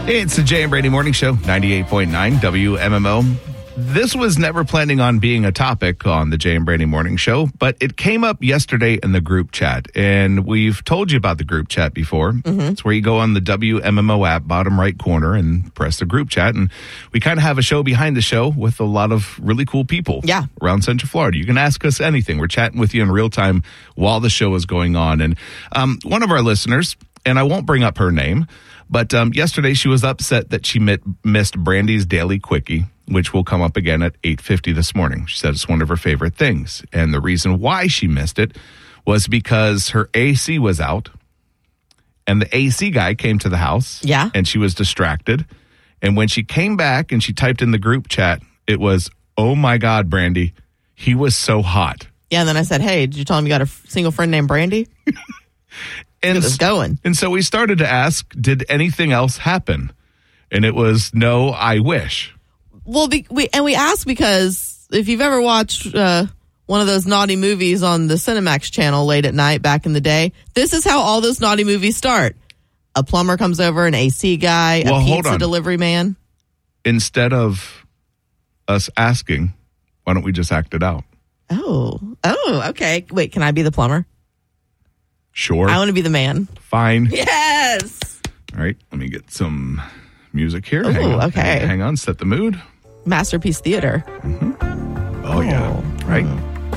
Hey, it's the Jay and Brady Morning Show, 98.9 WMMO. This was never planning on being a topic on the Jay and Brady Morning Show, but it came up yesterday in the group chat, and we've told you about the group chat before. It's where you go on the WMMO app, bottom right corner, and press the group chat, and we kind of have a show behind the show with a lot of really cool people around Central Florida. You can ask us anything. We're chatting with you in real time while the show is going on, and one of our listeners, and I won't bring up her name, but yesterday she was upset that she missed Brandy's Daily Quickie, which will come up again at 8:50 this morning. She said it's one of her favorite things. And the reason why she missed it was because her AC was out, and the AC guy came to the house. Yeah. And she was distracted. And when she came back and she typed in the group chat, it was, "Oh my God, Brandy, he was so hot." Yeah, and then I said, "Hey, did you tell him you got a single friend named Brandy?" And it's going. And so we started to ask, did anything else happen? And it was, no, I wish. Well, we asked because if you've ever watched one of those naughty movies on the Cinemax channel late at night back in the day, this is how all those naughty movies start. A plumber comes over, an AC guy, a pizza delivery man. Instead of us asking, why don't we just act it out? Oh, okay. Wait, can I be the plumber? Sure. I want to be the man. Fine. Yes. All right, let me get some music here. Ooh, okay. Hang on, set the mood. Masterpiece Theater. Mm-hmm. Oh, yeah. Right.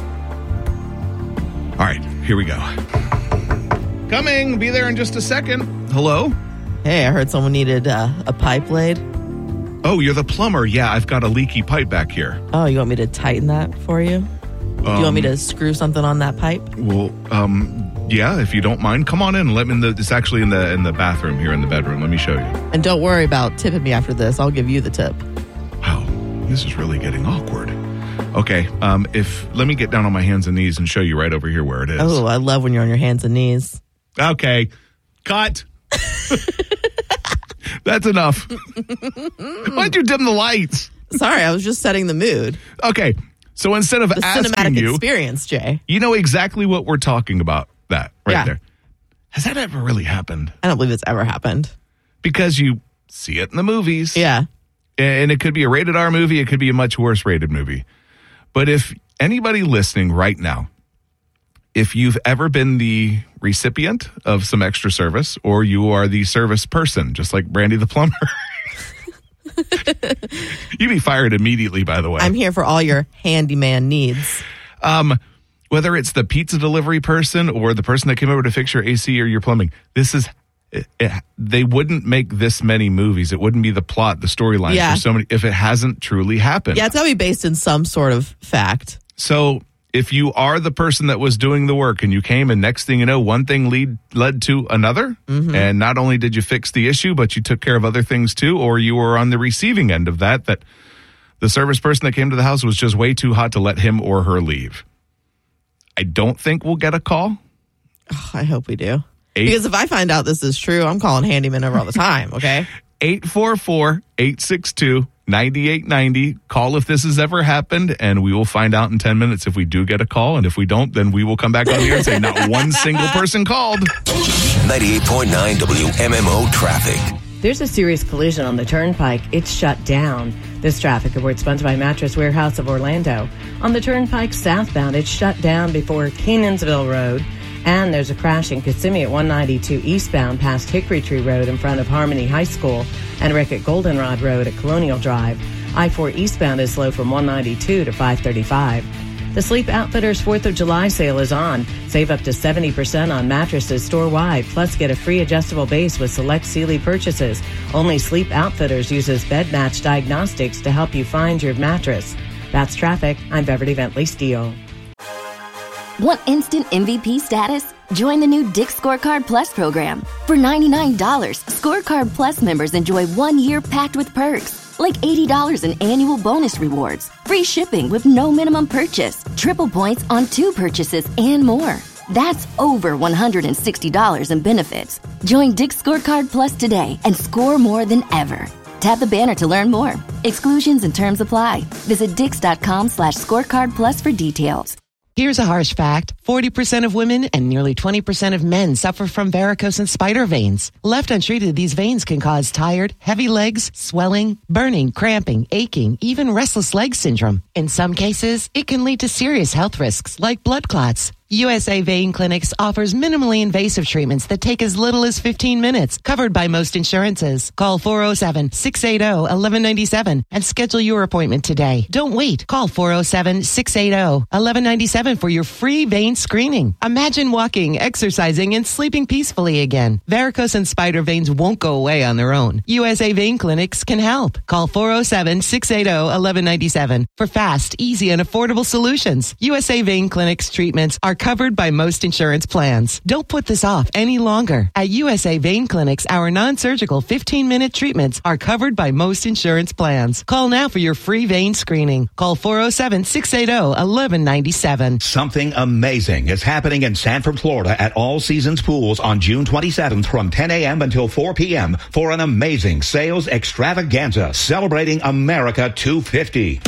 All right, here we go. Coming. Be there in just a second. Hello? Hey, I heard someone needed a pipe laid. Oh, you're the plumber. Yeah, I've got a leaky pipe back here. Oh, you want me to tighten that for you? Do you want me to screw something on that pipe? Well, yeah, if you don't mind, come on in. Let me. It's actually in the bathroom here in the bedroom. Let me show you. And don't worry about tipping me after this. I'll give you the tip. Wow, this is really getting awkward. Okay, let me get down on my hands and knees and show you right over here where it is. Oh, I love when you're on your hands and knees. Okay, cut. That's enough. Why'd you dim the lights? Sorry, I was just setting the mood. Okay, so instead of asking cinematic you, experience, Jay, you know exactly what we're talking about. That right there. Has that ever really happened? I don't believe it's ever happened. Because you see it in the movies. Yeah. And it could be a rated R movie. It could be a much worse rated movie. But if anybody listening right now, if you've ever been the recipient of some extra service, or you are the service person, just like Brandy the plumber, you'd be fired immediately, by the way. I'm here for all your handyman needs. Whether it's the pizza delivery person or the person that came over to fix your AC or your plumbing, they wouldn't make this many movies. It wouldn't be the plot, the storyline for so many, if it hasn't truly happened. Yeah, it's got to be based in some sort of fact. So if you are the person that was doing the work and you came and next thing you know, one thing led to another, and not only did you fix the issue, but you took care of other things too, or you were on the receiving end of that the service person that came to the house was just way too hot to let him or her leave. I don't think we'll get a call. Oh, I hope we do. Because if I find out this is true, I'm calling handyman over all the time, okay? 844-862-9890. Call if this has ever happened, and we will find out in 10 minutes if we do get a call. And if we don't, then we will come back on the air and say not one single person called. 98.9 WMMO traffic. There's a serious collision on the Turnpike. It's shut down. This traffic report sponsored by Mattress Warehouse of Orlando. On the Turnpike southbound, it's shut down before Kenansville Road. And there's a crash in Kissimmee at 192 eastbound past Hickory Tree Road in front of Harmony High School, and wreck at Goldenrod Road at Colonial Drive. I-4 eastbound is slow from 192 to 535. The Sleep Outfitters 4th of July sale is on. Save up to 70% on mattresses store-wide, plus get a free adjustable base with select Sealy purchases. Only Sleep Outfitters uses bed match diagnostics to help you find your mattress. That's traffic. I'm Beverly Bentley Steele. Want instant MVP status? Join the new Dick's Scorecard Plus program. For $99, Scorecard Plus members enjoy 1 year packed with perks, like $80 in annual bonus rewards, free shipping with no minimum purchase, triple points on 2 purchases, and more. That's over $160 in benefits. Join Dick's Scorecard Plus today and score more than ever. Tap the banner to learn more. Exclusions and terms apply. Visit Dix.com/scorecard plus for details. Here's a harsh fact. 40% of women and nearly 20% of men suffer from varicose and spider veins. Left untreated, these veins can cause tired, heavy legs, swelling, burning, cramping, aching, even restless leg syndrome. In some cases, it can lead to serious health risks like blood clots. USA Vein Clinics offers minimally invasive treatments that take as little as 15 minutes, covered by most insurances. Call 407-680-1197 and schedule your appointment today. Don't wait. Call 407-680-1197 for your free vein screening. Imagine walking, exercising, and sleeping peacefully again. Varicose and spider veins won't go away on their own. USA Vein Clinics can help. Call 407-680-1197 for fast, easy, and affordable solutions. USA Vein Clinics treatments are covered by most insurance plans. Don't put this off any longer. At USA Vein Clinics, our non-surgical 15-minute treatments are covered by most insurance plans. Call now for your free vein screening. Call 407-680-1197. Something amazing is happening in Sanford, Florida at All Seasons Pools on June 27th from 10 a.m. until 4 p.m. for an amazing sales extravaganza celebrating America 250.